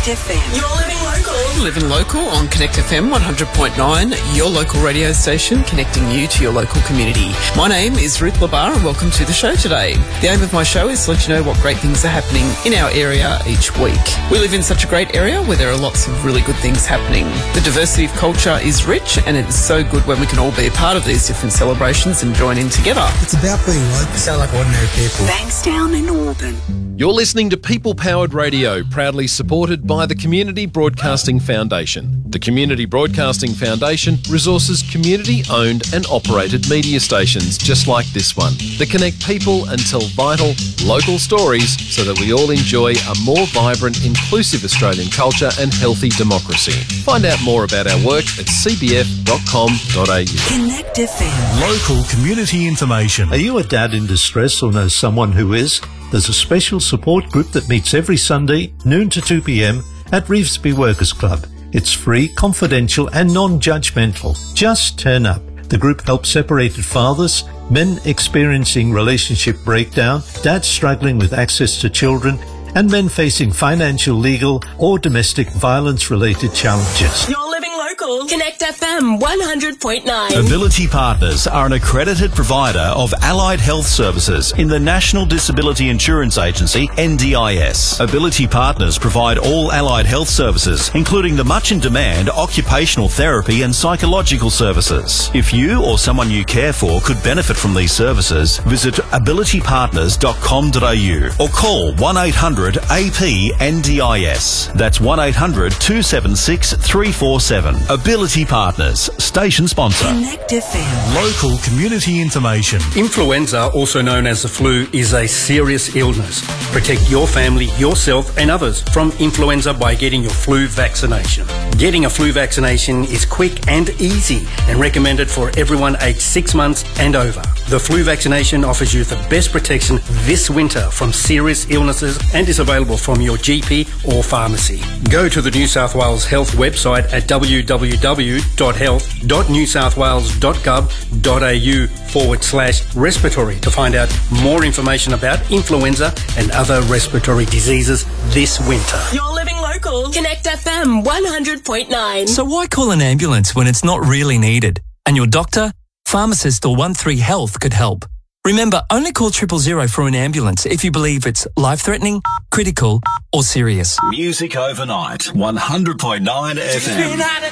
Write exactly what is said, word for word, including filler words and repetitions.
Connect F M. You're living local. Living local on Connect F M one hundred point nine, your local radio station connecting you to your local community. My name is Ruth Labar and welcome to the show today. The aim of my show is to let you know what great things are happening in our area each week. We live in such a great area where there are lots of really good things happening. The diversity of culture is rich and it is so good when we can all be a part of these different celebrations and join in together. It's about being local. Sound like ordinary people. Bankstown and Auburn. You're listening to People Powered Radio, proudly supported by the Community Broadcasting Foundation. The Community Broadcasting Foundation resources community-owned and operated media stations just like this one that connect people and tell vital, local stories so that we all enjoy a more vibrant, inclusive Australian culture and healthy democracy. Find out more about our work at c b f dot com dot a u. Connect F M. Local community information. Are you a dad in distress or know someone who is? There's a special support group that meets every Sunday, noon to two p.m. at Revesby Workers Club. It's free, confidential and non-judgmental. Just turn up. The group helps separated fathers, men experiencing relationship breakdown, dads struggling with access to children, and men facing financial, legal or domestic violence-related challenges. You're living local. Connect F M one hundred point nine. Ability Partners are an accredited provider of allied health services in the National Disability Insurance Agency, N D I S. Ability Partners provide all allied health services, including the much-in-demand occupational therapy and psychological services. If you or someone you care for could benefit from these services, visit ability partners dot com dot a u or call one eight hundred A P N D I S. That's one eight hundred two seven six three four seven. Ability Partners, station sponsor. Connect F M. Local community information. Influenza, also known as the flu, is a serious illness. Protect your family, yourself and others from influenza by getting your flu vaccination. Getting a flu vaccination is quick and easy and recommended for everyone aged six months and over. The flu vaccination offers you the best protection this winter from serious illnesses and is available from your G P or pharmacy. Go to the New South Wales Health website at w w w dot health dot new south wales dot gov dot a u forward slash respiratory to find out more information about influenza and other respiratory diseases this winter. You're living local. Connect F M one hundred point nine. So why call an ambulance when it's not really needed? And your doctor, pharmacist or one three Health could help. Remember, only call triple zero for an ambulance if you believe it's life-threatening, critical or serious. Music overnight, one hundred point nine F M.